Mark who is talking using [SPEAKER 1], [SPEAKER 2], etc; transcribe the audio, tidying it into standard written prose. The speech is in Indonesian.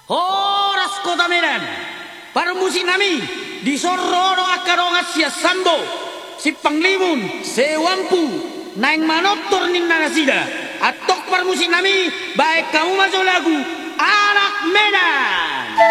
[SPEAKER 1] Horas kota Medan, parmusin nami di sororo akarongas sia sambo, si panglimun, sewampu, naing manotor nin nagasida, atok parmusin nami, baik kamu masuk lagu, anak Medan.